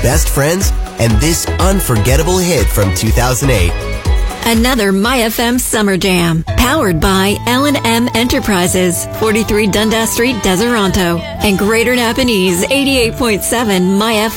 best friends and this unforgettable hit from 2008. Another MyFM Summer Jam, powered by L&M Enterprises, 43 Dundas Street, Deseronto, and Greater Napanese, 88.7 MyFM.